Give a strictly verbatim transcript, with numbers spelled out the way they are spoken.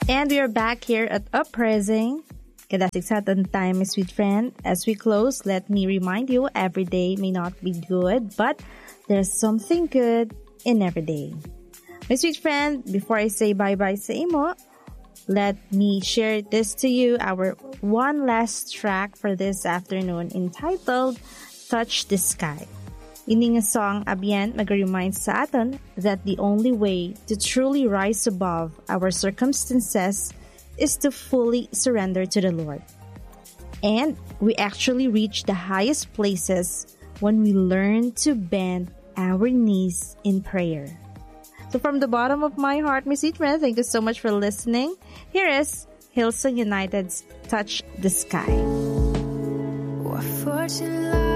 And we are back here at Uprising. Kadasig sa ating time, my sweet friend. As we close, let me remind you, every day may not be good, but there's something good in every day. My sweet friend, before I say bye-bye sa imo, let me share this to you, our one last track for this afternoon entitled Touch the Sky. Ini nga song abyan mag-remind sa atin that the only way to truly rise above our circumstances is to fully surrender to the Lord. And we actually reach the highest places when we learn to bend our knees in prayer. So from the bottom of my heart, my sweet friend, thank you so much for listening. Here is Hillsong United's Touch the Sky. What fortune lies